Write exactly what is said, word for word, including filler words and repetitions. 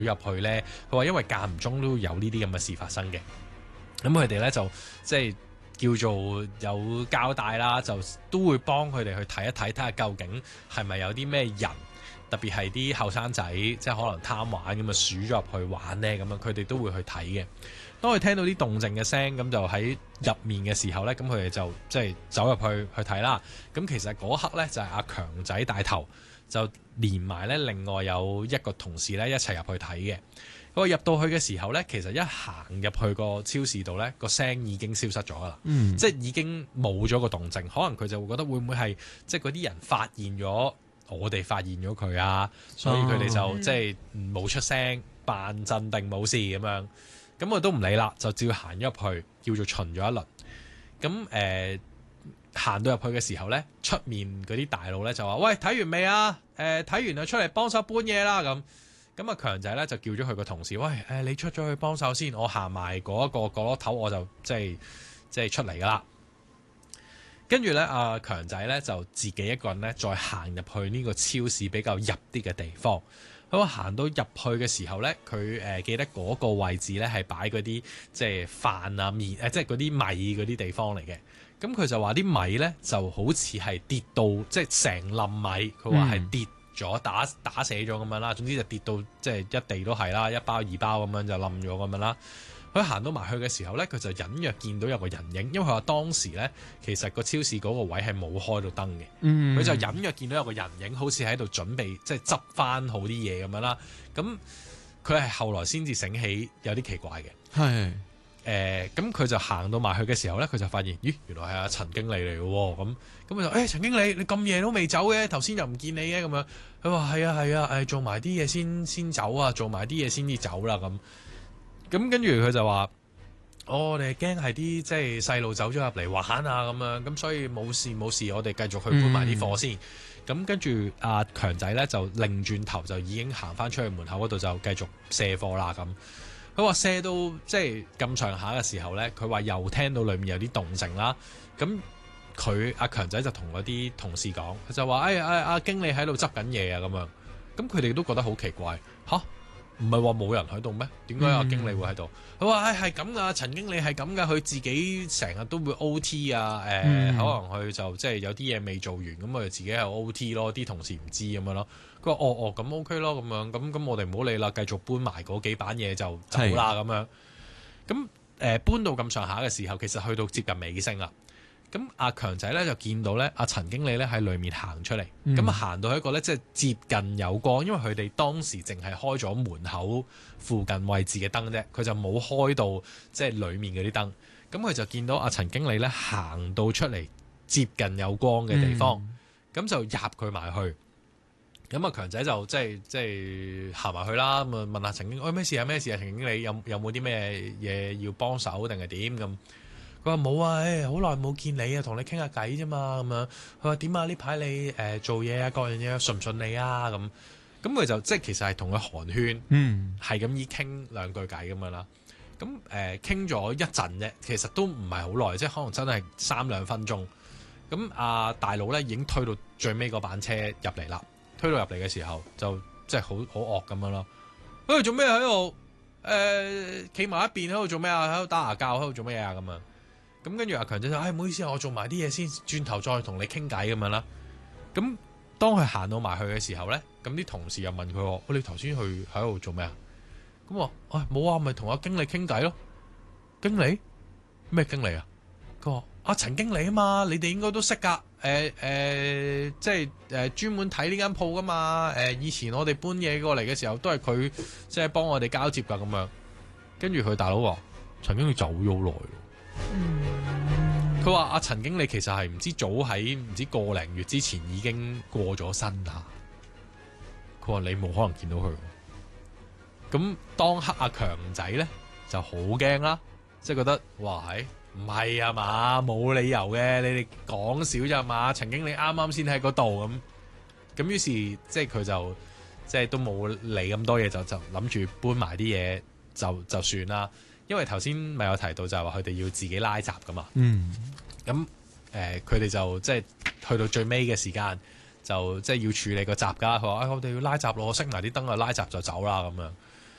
入去咧？佢話因為間唔中都有呢啲咁嘅事發生嘅，咁佢哋咧就即係叫做有交代啦，就都會幫佢哋去睇一睇，睇下究竟係咪有啲咩人，特別係啲後生仔，即係可能貪玩咁啊，鼠咗入去玩咧，咁樣佢哋都會去睇嘅。當佢聽到啲動靜嘅聲，咁就喺入面嘅時候咧，咁佢哋就即係走入去去睇啦。咁其實嗰刻咧就係阿強仔帶頭，就連埋咧另外有一個同事咧一齊入去睇嘅。佢入到去嘅時候咧，其實一行入去個超市度咧，個聲已經消失咗噶啦，嗯、即係已經冇咗個動靜。可能佢就會覺得會唔會係即係嗰啲人發現咗我哋發現咗佢啊，所以佢哋就、哦、即係冇出聲，扮鎮定冇事咁樣。咁我都唔理啦，就照行咗入去，叫做巡咗一輪。咁誒行到入去嘅時候咧，出面嗰啲大佬咧就話：喂，睇完未啊？誒、呃、睇完就出嚟幫手搬嘢啦咁。咁啊強仔咧就叫咗佢個同事：喂，誒、呃、你出咗去幫手先，我行埋嗰一個角落頭，我就即係即係出嚟噶啦。跟住咧，阿強仔咧就自己一個人咧再行入去呢個超市比較入啲嘅地方。咁行到入去嘅時候咧，佢誒、呃、記得嗰個位置咧係擺嗰啲即係飯啊麵誒，即係嗰啲米嗰啲地方嚟嘅。咁佢就話啲米咧就好似係跌到即係成冧米，佢話係跌咗打打瀉咗咁樣啦。總之就跌到即係一地都係啦，一包二包咁樣就冧咗咁樣啦。佢行到埋去嘅時候咧，佢就隱約見到有個人影，因為佢話當時咧其實個超市嗰個位係冇開到燈嘅，佢、嗯、就隱約見到有個人影，好似喺度準備即係執翻好啲嘢咁樣啦。咁佢係後來先至醒起有啲奇怪嘅，係誒咁佢就行到埋去嘅時候咧，佢就發現咦原來係阿陳經理嚟嘅喎，咁咁佢就誒、欸、陳經理你咁夜都未走嘅，頭先又唔見你嘅咁樣。佢話係啊係啊誒做埋啲嘢先先走啊，做埋啲嘢先至走啦咁。咁跟住佢就話：哦、我哋驚係啲即係細路走咗入嚟玩啊咁樣，咁所以冇事冇事，我哋繼續去搬埋啲貨先。咁、嗯、跟住阿強仔咧就擰轉頭就已經行翻出去門口嗰度就繼續卸貨啦咁。佢話卸到即係咁上下嘅時候咧，佢話又聽到裏面有啲動靜啦。咁佢阿強仔就同嗰啲同事講，佢就話：誒誒阿經理喺度執緊嘢啊咁樣。咁佢哋都覺得好奇怪嚇。唔係話冇人喺度咩？點解阿經理會喺度？佢話：誒係咁噶，陳經理係咁噶，佢自己成日都會 O T 啊，誒、呃嗯、可能佢就即係有啲嘢未做完，咁佢自己係 O T 咯，啲同事唔知咁樣咯。佢話：哦哦，咁 OK 咯，咁樣咁咁我哋唔好理啦，繼續搬埋嗰幾板嘢就走啦咁樣。咁誒、呃、搬到咁上下嘅時候，其實去到接近尾聲啦。咁阿強仔咧就見到咧阿陳經理咧喺裏面行出嚟，咁啊行到一個咧即係接近有光，因為佢哋當時淨係開咗門口附近位置嘅燈啫，佢就冇開到即係裏面嗰啲燈。咁佢就見到阿陳經理咧行到出嚟接近有光嘅地方，咁、嗯、就入佢埋去。咁阿強仔就即係即係行埋去啦，咁啊問下陳經理：喂，咩事啊？咩事啊？陳經理有有冇啲咩嘢要幫手定係點咁？佢話冇啊，誒好耐冇見你啊，同你傾下偈啫嘛咁樣。佢話點啊？呢排你誒、呃、做嘢啊，各樣嘢順唔順利啊咁。咁佢就即係其實係同佢寒暄，嗯，係咁依傾兩句偈咁樣啦。咁誒傾咗一陣啫，其實都唔係好耐，即係可能真係三兩分鐘。咁阿、啊、大佬咧已經推到最尾嗰班車入嚟啦，推到入嚟嘅時候就即係好好惡咁樣咯。誒、欸、做咩喺度？誒企埋一邊喺度做咩啊？喺度打牙鉸喺度做咩啊？咁啊！咁跟住阿強仔就：唉、哎，唔好意思啊，我做埋啲嘢先，轉頭再同你傾偈咁樣啦。咁當佢行到埋去嘅時候咧，咁啲同事又問佢：喂、哎，你頭先去喺度做咩啊？咁話：唉，冇啊，咪同阿經理傾偈咯。經理？咩經理啊？佢話：阿陳經理啊嘛，你哋應該都識㗎。誒、呃、誒、呃，即係誒、呃、專門睇呢間鋪㗎嘛。誒、呃，以前我哋搬嘢過嚟嘅時候，都係佢即係幫我哋交接㗎咁樣。跟住佢大佬話：陳經理走咗好耐。佢話阿陳經理其實係唔知早喺唔知個零月之前已經過咗身啦。佢話你冇可能見到佢。咁當刻阿強仔咧就好驚啦，即係覺得哇係唔係啊嘛，冇理由嘅，你哋講少咋嘛？陳經理啱啱先喺嗰度咁，咁於是即係佢就即係都冇理咁多嘢，就就諗住搬埋啲嘢就就算啦。因為頭先咪有提到就係話佢哋要自己拉閘噶嘛，嗯，咁誒佢哋就即係去到最尾嘅時間就即係要處理個閘噶，佢話：哎，我哋要拉閘咯，熄埋啲燈啊，拉閘就走啦咁樣。